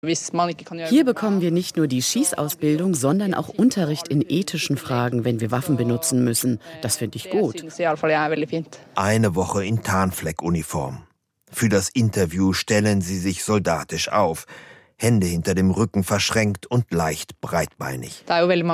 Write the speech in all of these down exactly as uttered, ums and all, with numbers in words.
Hier bekommen wir nicht nur die Schießausbildung, sondern auch Unterricht in ethischen Fragen, wenn wir Waffen benutzen müssen. Das finde ich gut. Eine Woche in Tarnfleckuniform. Für das Interview stellen sie sich soldatisch auf. Hände hinter dem Rücken verschränkt und leicht breitbeinig.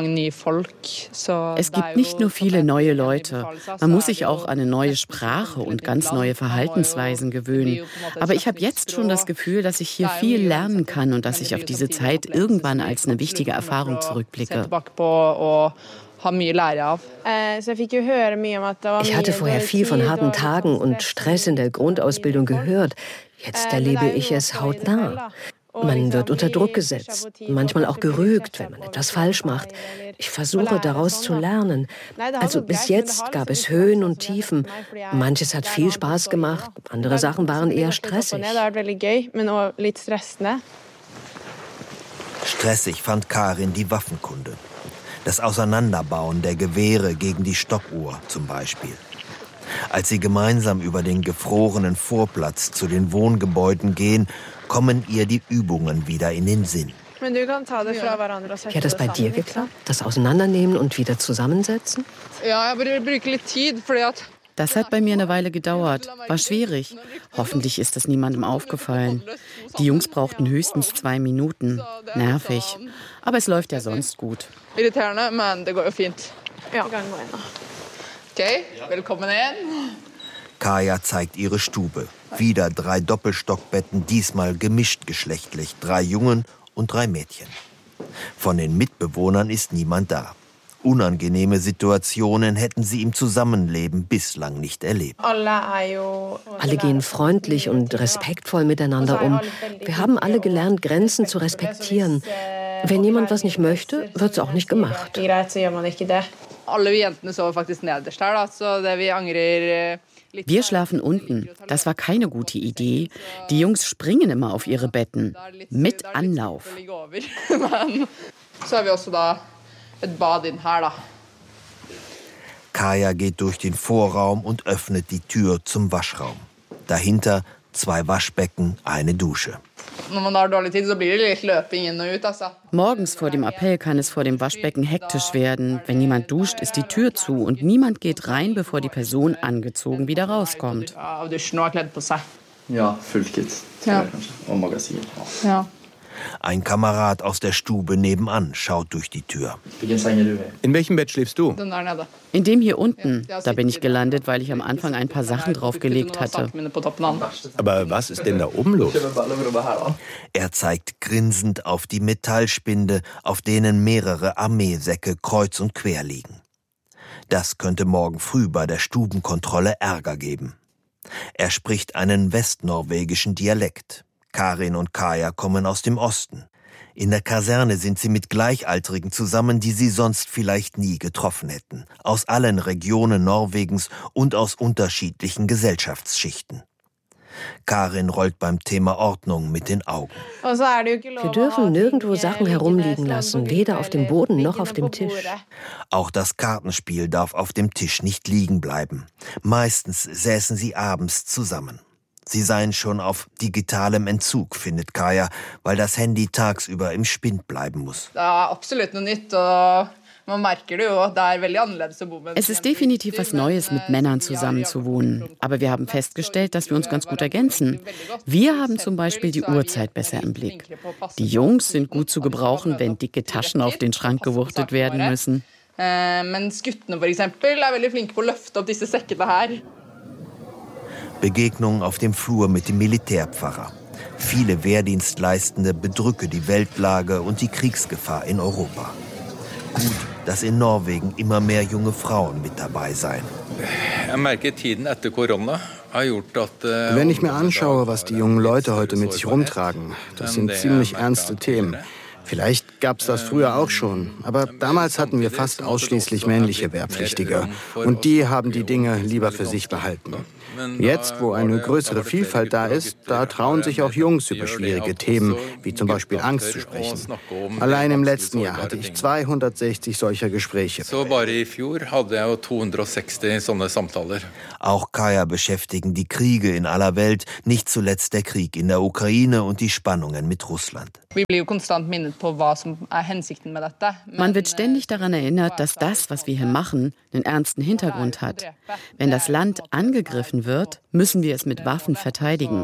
Es gibt nicht nur viele neue Leute. Man muss sich auch an eine neue Sprache und ganz neue Verhaltensweisen gewöhnen. Aber ich habe jetzt schon das Gefühl, dass ich hier viel lernen kann und dass ich auf diese Zeit irgendwann als eine wichtige Erfahrung zurückblicke. Ich hatte vorher viel von harten Tagen und Stress in der Grundausbildung gehört. Jetzt erlebe ich es hautnah. Man wird unter Druck gesetzt, manchmal auch gerügt, wenn man etwas falsch macht. Ich versuche, daraus zu lernen. Also bis jetzt gab es Höhen und Tiefen. Manches hat viel Spaß gemacht, andere Sachen waren eher stressig. Stressig fand Karin die Waffenkunde. Das Auseinanderbauen der Gewehre gegen die Stoppuhr zum Beispiel. Als sie gemeinsam über den gefrorenen Vorplatz zu den Wohngebäuden gehen, kommen ihr die Übungen wieder in den Sinn. Hat das bei dir geklappt? Das Auseinandernehmen und wieder zusammensetzen? Das hat bei mir eine Weile gedauert. War schwierig. Hoffentlich ist das niemandem aufgefallen. Die Jungs brauchten höchstens zwei Minuten. Nervig. Aber es läuft ja sonst gut. Okay, willkommen in. Kaya zeigt ihre Stube. Wieder drei Doppelstockbetten, diesmal gemischt geschlechtlich. Drei Jungen und drei Mädchen. Von den Mitbewohnern ist niemand da. Unangenehme Situationen hätten sie im Zusammenleben bislang nicht erlebt. Alle gehen freundlich und respektvoll miteinander um. Wir haben alle gelernt, Grenzen zu respektieren. Wenn jemand was nicht möchte, wird es auch nicht gemacht. Wir schlafen unten. Das war keine gute Idee. Die Jungs springen immer auf ihre Betten. Mit Anlauf. Kaya geht durch den Vorraum und öffnet die Tür zum Waschraum. Dahinter zwei Waschbecken, eine Dusche. Morgens vor dem Appell kann es vor dem Waschbecken hektisch werden. Wenn jemand duscht, ist die Tür zu und niemand geht rein, bevor die Person angezogen wieder rauskommt. Ja, Füllkit. Ja. Und Magasin. Ja. Ein Kamerad aus der Stube nebenan schaut durch die Tür. In welchem Bett schläfst du? In dem hier unten. Da bin ich gelandet, weil ich am Anfang ein paar Sachen draufgelegt hatte. Aber was ist denn da oben los? Er zeigt grinsend auf die Metallspinde, auf denen mehrere Armeesäcke kreuz und quer liegen. Das könnte morgen früh bei der Stubenkontrolle Ärger geben. Er spricht einen westnorwegischen Dialekt. Karin und Kaya kommen aus dem Osten. In der Kaserne sind sie mit Gleichaltrigen zusammen, die sie sonst vielleicht nie getroffen hätten. Aus allen Regionen Norwegens und aus unterschiedlichen Gesellschaftsschichten. Karin rollt beim Thema Ordnung mit den Augen. Wir dürfen nirgendwo Sachen herumliegen lassen, weder auf dem Boden noch auf dem Tisch. Auch das Kartenspiel darf auf dem Tisch nicht liegen bleiben. Meistens säßen sie abends zusammen. Sie seien schon auf digitalem Entzug, findet Kaya, weil das Handy tagsüber im Spind bleiben muss. Es ist definitiv was Neues, mit Männern zusammenzuwohnen. Aber wir haben festgestellt, dass wir uns ganz gut ergänzen. Wir haben zum Beispiel die Uhrzeit besser im Blick. Die Jungs sind gut zu gebrauchen, wenn dicke Taschen auf den Schrank gewuchtet werden müssen. Begegnung auf dem Flur mit dem Militärpfarrer. Viele Wehrdienstleistende bedrücke die Weltlage und die Kriegsgefahr in Europa. Gut, dass in Norwegen immer mehr junge Frauen mit dabei seien. Wenn ich mir anschaue, was die jungen Leute heute mit sich rumtragen, das sind ziemlich ernste Themen. Vielleicht gab es das früher auch schon. Aber damals hatten wir fast ausschließlich männliche Wehrpflichtige. Und die haben die Dinge lieber für sich behalten. Jetzt, wo eine größere Vielfalt da ist, da trauen sich auch Jungs über schwierige Themen, wie zum Beispiel Angst zu sprechen. Allein im letzten Jahr hatte ich zweihundertsechzig solcher Gespräche. Auch Kaya beschäftigen die Kriege in aller Welt, nicht zuletzt der Krieg in der Ukraine und die Spannungen mit Russland. Man wird ständig daran erinnert, dass das, was wir hier machen, einen ernsten Hintergrund hat. Wenn das Land angegriffen wird, müssen wir es mit Waffen verteidigen.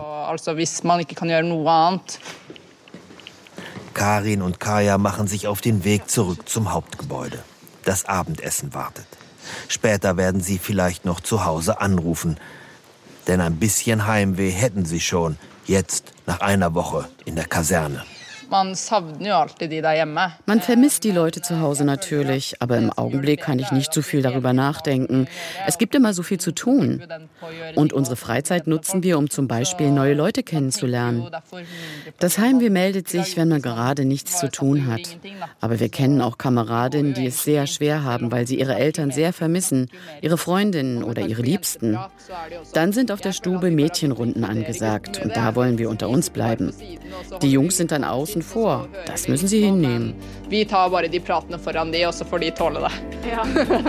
Karin und Kaya machen sich auf den Weg zurück zum Hauptgebäude. Das Abendessen wartet. Später werden sie vielleicht noch zu Hause anrufen. Denn ein bisschen Heimweh hätten sie schon, jetzt nach einer Woche in der Kaserne. Man vermisst die Leute zu Hause natürlich, aber im Augenblick kann ich nicht so viel darüber nachdenken. Es gibt immer so viel zu tun. Und unsere Freizeit nutzen wir, um zum Beispiel neue Leute kennenzulernen. Das Heimweh meldet sich, wenn man gerade nichts zu tun hat. Aber wir kennen auch Kameradinnen, die es sehr schwer haben, weil sie ihre Eltern sehr vermissen, ihre Freundinnen oder ihre Liebsten. Dann sind auf der Stube Mädchenrunden angesagt und da wollen wir unter uns bleiben. Die Jungs sind dann außen vor. Das müssen sie hinnehmen. Vi tar bare de pratene foran de, og så får de tåle det. Ja.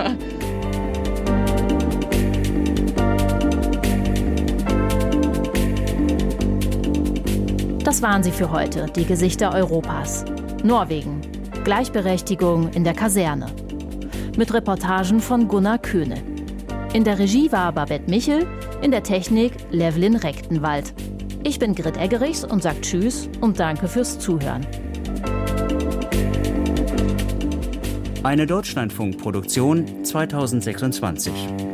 Das waren sie für heute, die Gesichter Europas. Norwegen. Gleichberechtigung in der Kaserne. Mit Reportagen von Gunnar Köhne. In der Regie war Babette Michel, in der Technik Levlin Rechtenwald. Ich bin Grit Eggerichs und sage Tschüss und danke fürs Zuhören. Eine Deutschlandfunk-Produktion zweitausendsechsundzwanzig.